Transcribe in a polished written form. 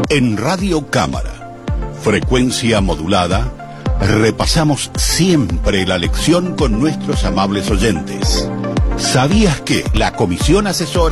En Radio Cámara, frecuencia modulada, repasamos siempre la lección con nuestros amables oyentes. ¿Sabías que la Comisión Asesora